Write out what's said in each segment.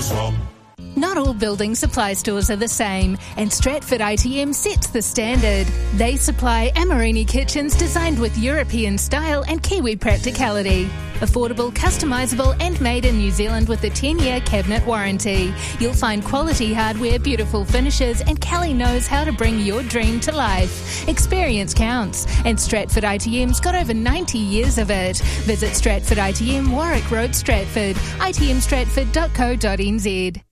swap. Not all building supply stores are the same, and Stratford ITM sets the standard. They supply Amorini kitchens designed with European style and Kiwi practicality. Affordable, customisable and made in New Zealand with a 10-year cabinet warranty. You'll find quality hardware, beautiful finishes, and Kelly knows how to bring your dream to life. Experience counts, and Stratford ITM's got over 90 years of it. Visit Stratford ITM, Warwick Road, Stratford, itmstratford.co.nz.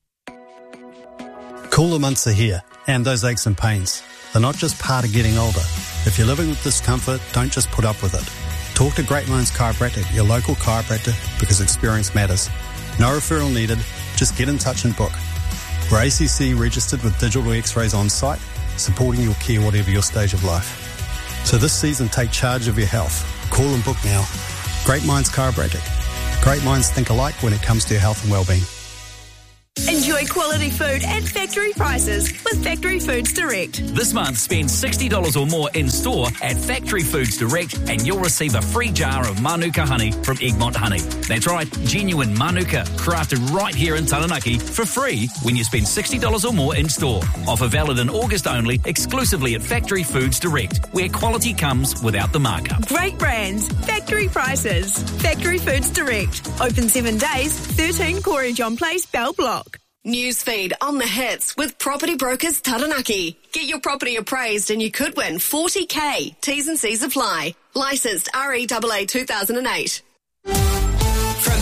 Cooler months are here, and those aches and pains. They're not just part of getting older. If you're living with discomfort, don't just put up with it. Talk to Great Minds Chiropractic, your local chiropractor, because experience matters. No referral needed, just get in touch and book. We're ACC registered with digital x-rays on site, supporting your care whatever your stage of life. So this season, take charge of your health. Call and book now. Great Minds Chiropractic. Great minds think alike when it comes to your health and well-being. Enjoy quality food at factory prices with Factory Foods Direct. This month, spend $60 or more in store at Factory Foods Direct and you'll receive a free jar of Manuka honey from Egmont Honey. That's right, genuine Manuka, crafted right here in Taranaki for free when you spend $60 or more in store. Offer valid in August only, exclusively at Factory Foods Direct, where quality comes without the markup. Great brands, factory prices. Factory Foods Direct. Open 7 days, 13 Corey John Place, Bell Block. Newsfeed on the hits with Property Brokers Taranaki. Get your property appraised and you could win $40,000. T's and C's apply. Licensed REAA 2008. From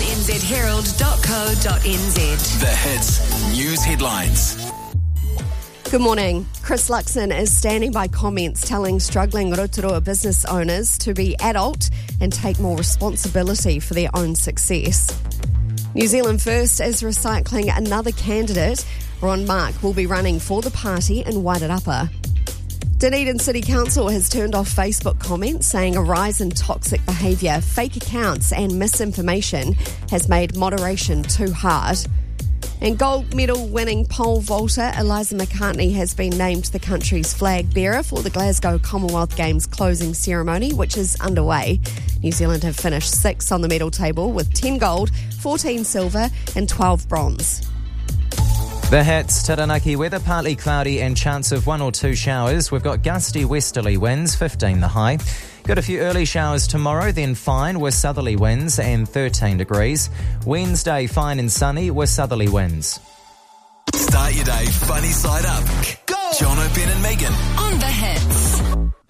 nzherald.co.nz. The hits, news headlines. Good morning. Chris Luxon is standing by comments telling struggling Rotorua business owners to be adult and take more responsibility for their own success. New Zealand First is recycling another candidate. Ron Mark will be running for the party in Wairarapa. Dunedin City Council has turned off Facebook comments saying a rise in toxic behaviour, fake accounts and misinformation has made moderation too hard. And gold medal winning pole vaulter Eliza McCartney has been named the country's flag bearer for the Glasgow Commonwealth Games closing ceremony, which is underway. New Zealand have finished 6th on the medal table with 10 gold, 14 silver and 12 bronze. The hits, Taranaki weather partly cloudy and chance of 1 or 2 showers. We've got gusty westerly winds, 15 the high. Got a few early showers tomorrow, then fine with southerly winds and 13 degrees. Wednesday, fine and sunny with southerly winds. Start your day funny side up. Go! Jono, Ben and Megan. On the hits.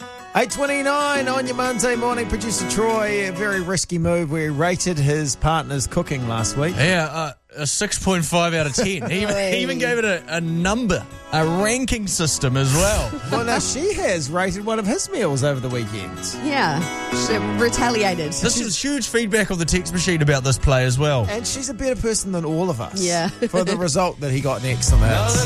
8:29 on your Monday morning. Producer Troy, a very risky move where he rated his partner's cooking last week. Yeah, a 6.5 out of 10. He even gave it a number, a ranking system as well. Well, now she has rated one of his meals over the weekend. Yeah, she retaliated. This is huge feedback on the text machine about this play as well. And she's a better person than all of us. Yeah. For the result that he got next on the hits.